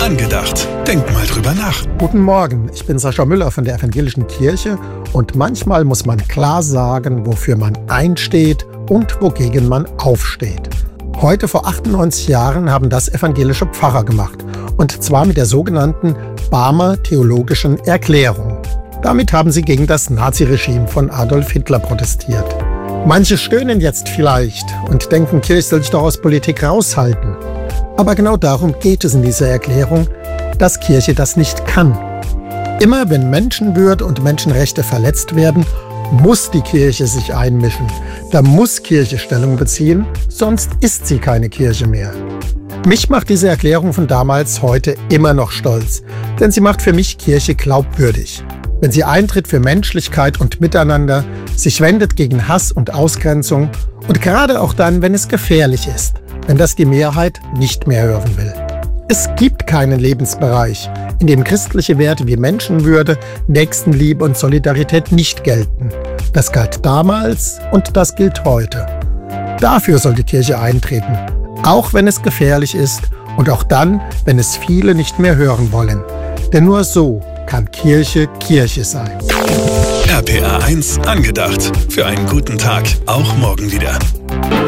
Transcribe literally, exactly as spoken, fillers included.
Angedacht. Denk mal drüber nach. Guten Morgen, ich bin Sascha Müller von der Evangelischen Kirche und manchmal muss man klar sagen, wofür man einsteht und wogegen man aufsteht. Heute vor achtundneunzig Jahren haben das evangelische Pfarrer gemacht, und zwar mit der sogenannten Barmer Theologischen Erklärung. Damit haben sie gegen das Naziregime von Adolf Hitler protestiert. Manche stöhnen jetzt vielleicht und denken, Kirche soll sich doch aus Politik raushalten. Aber genau darum geht es in dieser Erklärung, dass Kirche das nicht kann. Immer wenn Menschenwürde und Menschenrechte verletzt werden, muss die Kirche sich einmischen. Da muss Kirche Stellung beziehen, sonst ist sie keine Kirche mehr. Mich macht diese Erklärung von damals heute immer noch stolz, denn sie macht für mich Kirche glaubwürdig. Wenn sie eintritt für Menschlichkeit und Miteinander, sich wendet gegen Hass und Ausgrenzung und gerade auch dann, wenn es gefährlich ist, wenn das die Mehrheit nicht mehr hören will. Es gibt keinen Lebensbereich, in dem christliche Werte wie Menschenwürde, Nächstenliebe und Solidarität nicht gelten. Das galt damals und das gilt heute. Dafür soll die Kirche eintreten, auch wenn es gefährlich ist und auch dann, wenn es viele nicht mehr hören wollen. Denn nur so kann Kirche Kirche sein. R P R eins Angedacht. Für einen guten Tag, auch morgen wieder.